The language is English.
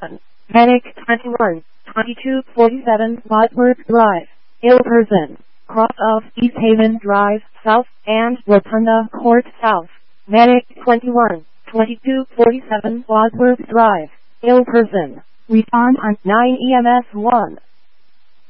Medic 21, 2247 Wadsworth Drive, ill person, cross of East Haven Drive South and Rotunda Court South. Medic 21, 2247 Wadsworth Drive, ill person, respond on 9 EMS 1.